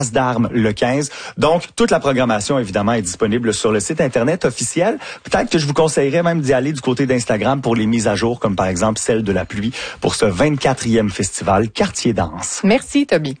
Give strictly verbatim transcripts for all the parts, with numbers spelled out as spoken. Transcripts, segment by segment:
d'armes le quinze. Donc, toute la programmation, évidemment, est disponible sur le site Internet officiel. Peut-être que je vous conseillerais même d'y aller du côté d'Instagram pour les mises à jour, comme par exemple celle de la pluie pour ce vingt-quatrième festival Quartier Danse. Merci, Toby.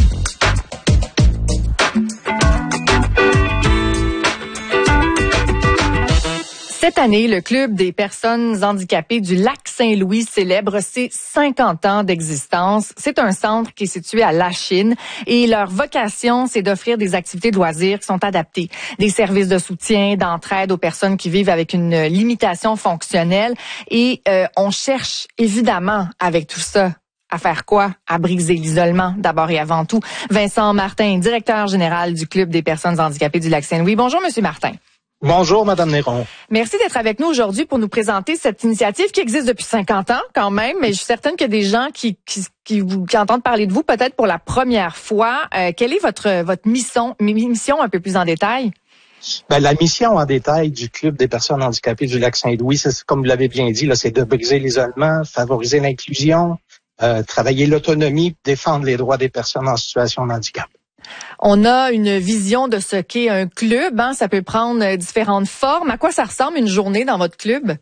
Cette année, le Club des personnes handicapées du Lac-Saint-Louis célèbre ses cinquante ans d'existence. C'est un centre qui est situé à Lachine et leur vocation, c'est d'offrir des activités de loisirs qui sont adaptées, des services de soutien, d'entraide aux personnes qui vivent avec une limitation fonctionnelle. Et euh, on cherche évidemment avec tout ça à faire quoi? À briser l'isolement, d'abord et avant tout. Vincent Martin, directeur général du Club des personnes handicapées du Lac-Saint-Louis. Bonjour, Monsieur Martin. Bonjour, Madame Néron. Merci d'être avec nous aujourd'hui pour nous présenter cette initiative qui existe depuis cinquante ans quand même, mais je suis certaine qu'il y a des gens qui qui qui, vous, qui entendent parler de vous peut-être pour la première fois. Euh, quelle est votre votre mission mission un peu plus en détail? Ben, la mission en détail du Club des personnes handicapées du Lac-Saint-Louis, c'est comme vous l'avez bien dit, là, c'est de briser l'isolement, favoriser l'inclusion, euh, travailler l'autonomie, défendre les droits des personnes en situation de handicap. On a une vision de ce qu'est un club, hein? Ça peut prendre différentes formes. À quoi ça ressemble une journée dans votre club?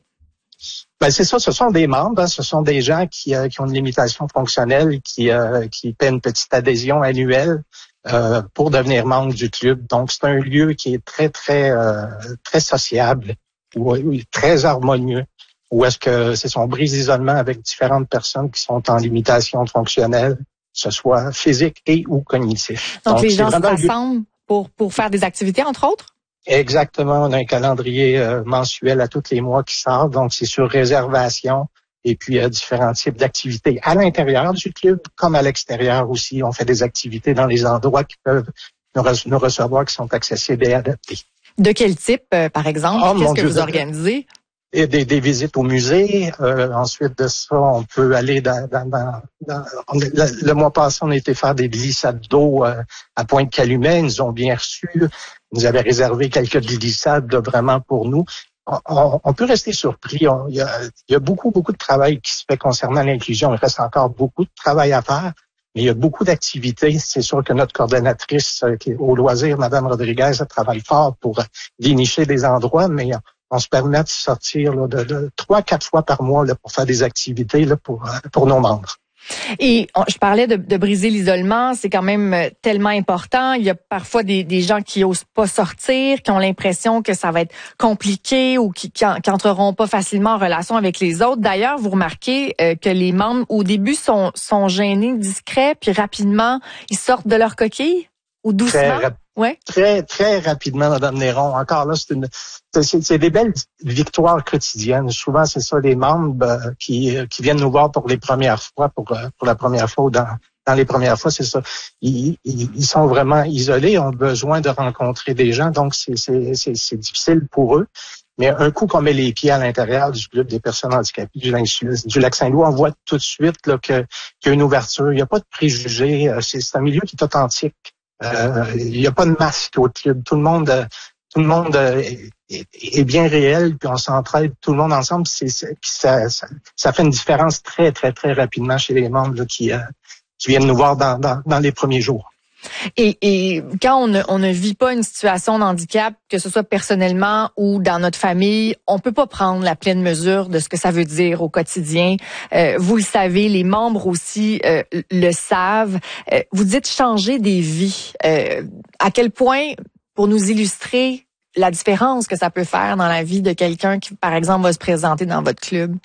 Ben c'est ça, ce sont des membres, hein, ce sont des gens qui, euh, qui ont une limitation fonctionnelle, qui, euh, qui paient une petite adhésion annuelle euh, pour devenir membre du club. Donc c'est un lieu qui est très très euh, très sociable, ou très harmonieux, où est-ce que c'est son brise d'isolement avec différentes personnes qui sont en limitation fonctionnelle, que ce soit physique et ou cognitif. Donc, Donc les gens se rassemblent pour pour faire des activités, entre autres? Exactement. On a un calendrier euh, mensuel à tous les mois qui sort. Donc, c'est sur réservation et puis euh, différents types d'activités à l'intérieur du club comme à l'extérieur aussi. On fait des activités dans les endroits qui peuvent nous, re- nous recevoir, qui sont accessibles et adaptés. De quel type, euh, par exemple? Oh, Qu'est-ce que Dieu, vous organisez? Et des, des visites au musée. Euh, ensuite de ça, on peut aller dans... dans, dans, dans on, le, le mois passé, on a été faire des glissades d'eau euh, à Pointe-Calumet. Ils nous ont bien reçus. Ils nous avaient réservé quelques glissades là, vraiment pour nous. On, on, on peut rester surpris. On, il, y a, il y a beaucoup, beaucoup de travail qui se fait concernant l'inclusion. Il reste encore beaucoup de travail à faire, mais il y a beaucoup d'activités. C'est sûr que notre coordonnatrice euh, qui est au loisir, Mme Rodriguez, elle travaille fort pour euh, dénicher des endroits, mais on se permet de sortir là, de, de trois, quatre fois par mois là, pour faire des activités là, pour, pour nos membres. Et on, je parlais de, de briser l'isolement, c'est quand même tellement important. Il y a parfois des, des gens qui osent pas sortir, qui ont l'impression que ça va être compliqué ou qui, qui, qui entreront pas facilement en relation avec les autres. D'ailleurs, vous remarquez euh, que les membres, au début, sont, sont gênés, discrets, puis rapidement, ils sortent de leur coquille ou doucement? Très, rap- ouais. très, très rapidement, Mme Néron. Encore là, c'est une, c'est, c'est des belles victoires quotidiennes. Souvent, c'est ça, les membres euh, qui, qui viennent nous voir pour les premières fois, pour, pour la première fois ou dans, dans les premières fois, c'est ça. Ils, ils, ils sont vraiment isolés, ont besoin de rencontrer des gens, donc c'est, c'est, c'est, c'est difficile pour eux. Mais un coup qu'on met les pieds à l'intérieur du club des personnes handicapées du, du Lac-Saint-Louis, on voit tout de suite là, que, qu'il y a une ouverture. Il n'y a pas de préjugés. C'est, c'est un milieu qui est authentique. Euh, il n'y a pas de masque au club. Tout le monde, tout le monde est, est, est bien réel, puis on s'entraide tout le monde ensemble. C'est, c'est, ça, ça, ça fait une différence très, très, très rapidement chez les membres là, qui, euh, qui viennent nous voir dans, dans, dans les premiers jours. Et, et quand on ne, on ne vit pas une situation de handicap, que ce soit personnellement ou dans notre famille, on peut pas prendre la pleine mesure de ce que ça veut dire au quotidien. Euh, vous le savez, les membres aussi euh, le savent. Euh, vous dites changer des vies. Euh, à quel point, pour nous illustrer la différence que ça peut faire dans la vie de quelqu'un qui, par exemple, va se présenter dans votre club?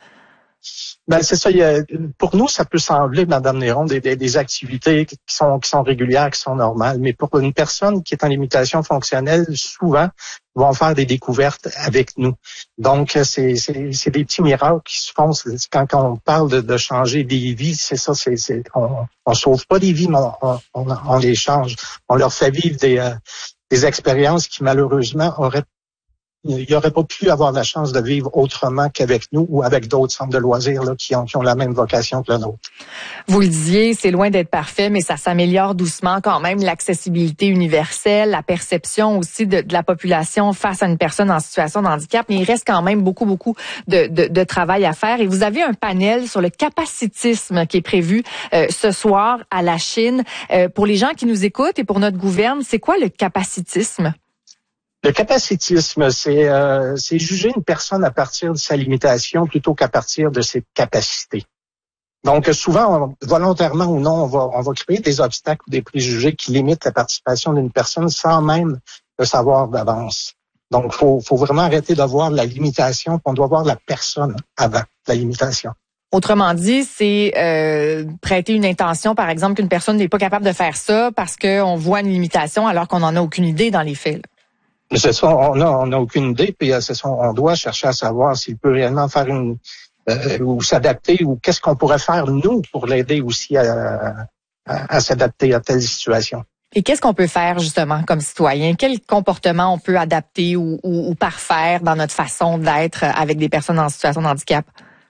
Ben c'est ça. Il y a, pour nous, ça peut sembler, Madame Néron, des, des, des activités qui sont qui sont régulières, qui sont normales. Mais pour une personne qui est en limitation fonctionnelle, souvent vont faire des découvertes avec nous. Donc c'est c'est, c'est des petits miracles qui se font quand, quand on parle de, de changer des vies. C'est ça. C'est, c'est on, on sauve pas des vies, mais on, on, on les change. On leur fait vivre des euh, des expériences qui malheureusement auraient il n'aurait pas pu avoir la chance de vivre autrement qu'avec nous ou avec d'autres centres de loisirs là, qui, ont, qui ont la même vocation que la nôtre. Vous le disiez, c'est loin d'être parfait, mais ça s'améliore doucement quand même. L'accessibilité universelle, la perception aussi de, de la population face à une personne en situation de handicap, mais il reste quand même beaucoup, beaucoup de, de, de travail à faire. Et vous avez un panel sur le capacitisme qui est prévu euh, ce soir à la Chine. Euh, pour les gens qui nous écoutent et pour notre gouverne, c'est quoi le capacitisme? Le capacitisme, c'est euh, c'est juger une personne à partir de sa limitation plutôt qu'à partir de ses capacités. Donc, souvent, on, volontairement ou non, on va, on va créer des obstacles ou des préjugés qui limitent la participation d'une personne sans même le savoir d'avance. Donc, faut, faut vraiment arrêter de voir la limitation, on doit voir la personne avant la limitation. Autrement dit, c'est euh, prêter une intention, par exemple, qu'une personne n'est pas capable de faire ça parce qu'on voit une limitation alors qu'on n'en a aucune idée dans les faits, là. C'est ça, on a, on a aucune idée, puis c'est ça, on doit chercher à savoir s'il peut réellement faire une euh, ou s'adapter, ou qu'est-ce qu'on pourrait faire nous pour l'aider aussi à, à, à s'adapter à telle situation. Et qu'est-ce qu'on peut faire justement comme citoyen? Quel comportement on peut adapter ou, ou, ou parfaire dans notre façon d'être avec des personnes en situation de handicap?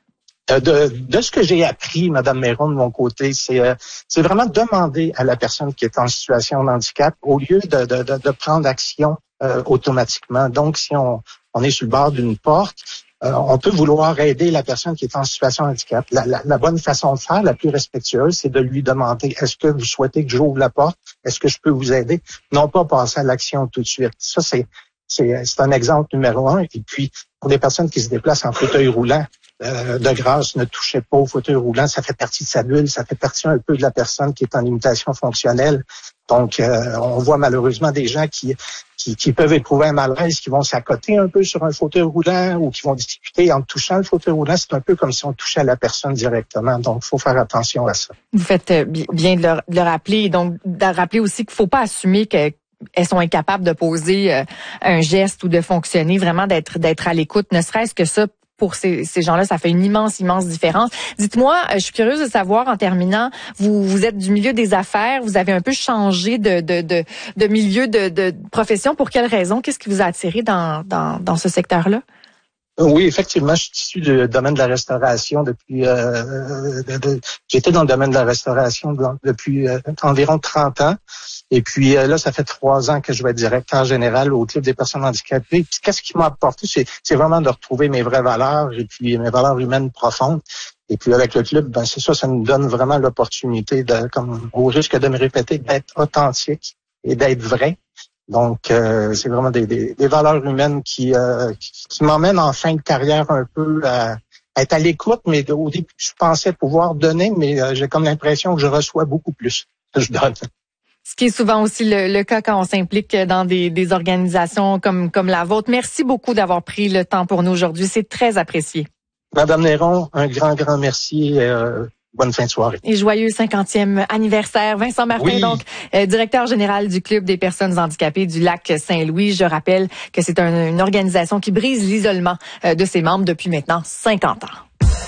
De, de ce que j'ai appris, Madame Méron, de mon côté, c'est euh, c'est vraiment demander à la personne qui est en situation de handicap au lieu de, de, de, de prendre action euh, automatiquement. Donc, si on, on est sur le bord d'une porte, euh, on peut vouloir aider la personne qui est en situation de handicap. La, la, la bonne façon de faire, la plus respectueuse, c'est de lui demander, est-ce que vous souhaitez que j'ouvre la porte? Est-ce que je peux vous aider? Non pas passer à l'action tout de suite. Ça, c'est c'est c'est un exemple numéro un. Et puis, pour des personnes qui se déplacent en fauteuil roulant, Euh, de grâce, ne touchez pas au fauteuil roulant, ça fait partie de sa bulle, ça fait partie un peu de la personne qui est en limitation fonctionnelle. Donc, euh, on voit malheureusement des gens qui, qui qui peuvent éprouver un malaise, qui vont s'accoter un peu sur un fauteuil roulant ou qui vont discuter en touchant le fauteuil roulant. C'est un peu comme si on touchait la personne directement. Donc, il faut faire attention à ça. Vous faites bien de le, de le rappeler. Et donc, de rappeler aussi qu'il ne faut pas assumer que elles sont incapables de poser euh, un geste ou de fonctionner, vraiment d'être d'être à l'écoute, ne serait-ce que ça. Pour ces, ces gens-là, ça fait une immense, immense différence. Dites-moi, je suis curieuse de savoir, en terminant, vous, vous êtes du milieu des affaires, vous avez un peu changé de, de, de, de milieu de, de profession. Pour quelle raison? Qu'est-ce qui vous a attiré dans, dans, dans ce secteur-là? Oui, effectivement, je suis issu du domaine de la restauration depuis... Euh, de, de, j'étais dans le domaine de la restauration depuis euh, environ trente ans. Et puis euh, là, ça fait trois ans que je vais être directeur général au Club des personnes handicapées. Puis qu'est-ce qui m'a apporté? C'est, c'est vraiment de retrouver mes vraies valeurs et puis mes valeurs humaines profondes. Et puis avec le club, ben c'est ça, ça nous donne vraiment l'opportunité de, comme au risque de me répéter, d'être authentique et d'être vrai. Donc, euh, c'est vraiment des, des, des valeurs humaines qui, euh, qui, qui m'emmènent en fin de carrière un peu à, à être à l'écoute. Mais au début, je pensais pouvoir donner, mais euh, j'ai comme l'impression que je reçois beaucoup plus que je donne. Ce qui est souvent aussi le, le cas quand on s'implique dans des, des organisations comme, comme la vôtre. Merci beaucoup d'avoir pris le temps pour nous aujourd'hui. C'est très apprécié. Madame Néron, un grand, grand merci. Euh, bonne fin de soirée. Et joyeux cinquantième anniversaire. Vincent Martin, oui. donc euh, directeur général du Club des personnes handicapées du Lac-Saint-Louis. Je rappelle que c'est un, une organisation qui brise l'isolement euh, de ses membres depuis maintenant cinquante ans.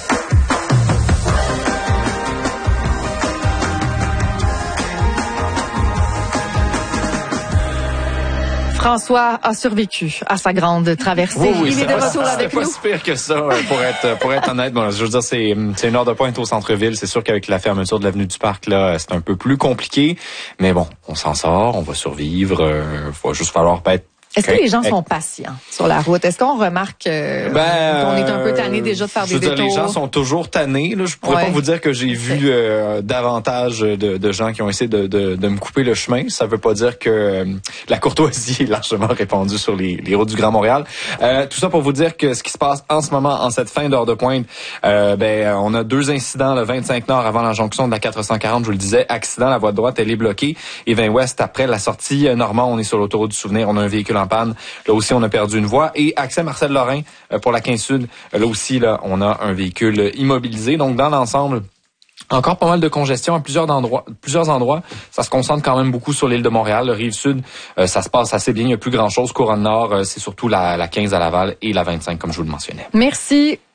François a survécu à sa grande traversée. Oui, oui, Il est de retour avec pas nous. si pire que ça, pour être pour être honnête. Bon, je veux dire, c'est c'est une heure de pointe au centre-ville. C'est sûr qu'avec la fermeture de l'avenue du Parc, là, c'est un peu plus compliqué. Mais bon, on s'en sort, on va survivre. Euh, va juste falloir pas être. Est-ce que les gens sont patients sur la route? Est-ce qu'on remarque euh, ben, qu'on est un peu tanné déjà de faire des détours? Dire, les gens sont toujours tannés. Là. Je pourrais ouais. pas vous dire que j'ai vu euh, davantage de, de gens qui ont essayé de, de, de me couper le chemin. Ça veut pas dire que euh, la courtoisie est largement répandue sur les, les routes du Grand Montréal. Euh, tout ça pour vous dire que ce qui se passe en ce moment, en cette fin d'heure de pointe, euh, ben on a deux incidents, le vingt-cinq Nord avant la jonction de la quatre cent quarante, je vous le disais, accident, la voie de droite, elle est bloquée. Et vingt Ouest, après la sortie Normand, on est sur l'autoroute du Souvenir, on a un véhicule en panne. Là aussi, on a perdu une voie. Et accès Marcel-Lorrain euh, pour la quinze Sud, là aussi, là, on a un véhicule immobilisé. Donc, dans l'ensemble, encore pas mal de congestion à plusieurs endroits. Plusieurs endroits. Ça se concentre quand même beaucoup sur l'île de Montréal. Le Rive-Sud, euh, ça se passe assez bien. Il n'y a plus grand-chose. Couronne-Nord, euh, c'est surtout la, la quinze à Laval et la vingt-cinq, comme je vous le mentionnais. Merci.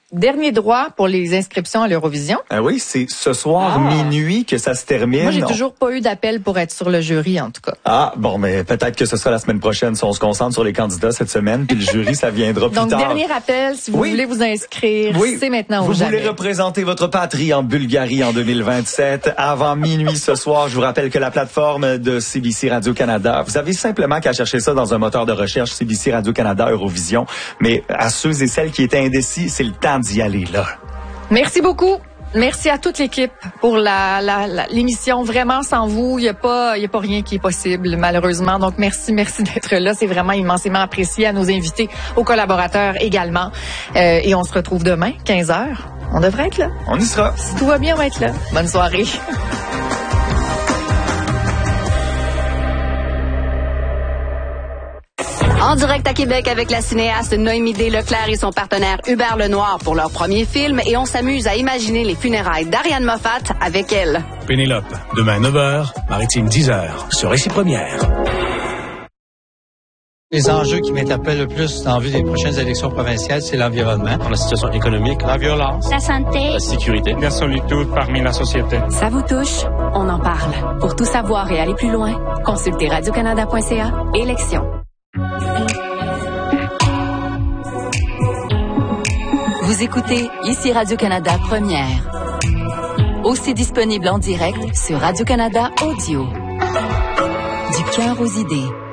dernier droit pour les inscriptions à l'Eurovision. Ah oui, c'est ce soir Ah. minuit que ça se termine. Moi, j'ai On- toujours pas eu d'appel pour être sur le jury, en tout cas. Ah, bon, mais peut-être que ce sera la semaine prochaine si on se concentre sur les candidats cette semaine, puis le jury, ça viendra plus Donc, tard. dernier appel, si vous Oui. voulez vous inscrire, Oui. c'est maintenant ou Vous jamais. voulez représenter votre patrie en Bulgarie en deux mille vingt-sept avant minuit ce soir. Je vous rappelle que la plateforme de C B C Radio-Canada, vous avez simplement qu'à chercher ça dans un moteur de recherche C B C Radio-Canada Eurovision. Mais à ceux et celles qui étaient indécis, c'est le temps d'y aller là. Merci beaucoup. Merci à toute l'équipe pour la, la, la- l'émission. Vraiment, sans vous, il n'y a pas, il y a pas rien qui est possible, malheureusement. Donc, merci, merci d'être là. C'est vraiment immensément apprécié, à nos invités, aux collaborateurs également. Euh, et on se retrouve demain, quinze heures. On devrait être là. On y sera. Si tout va bien, on va être là. Bonne soirée. En direct à Québec avec la cinéaste Noémie Leclerc et son partenaire Hubert Lenoir pour leur premier film et on s'amuse à imaginer les funérailles d'Ariane Moffat avec elle. Pénélope, demain neuf heures, Maritime dix heures, sur Récit Première. Les enjeux qui m'interpellent le plus en vue des prochaines élections provinciales, c'est l'environnement, la situation économique, la violence, la santé, la sécurité, la solitude parmi la société. Ça vous touche? On en parle. Pour tout savoir et aller plus loin, consultez radio canada point c a. Élections. Vous écoutez ici Radio-Canada Première. Aussi disponible en direct sur Radio-Canada Audio. Du cœur aux idées.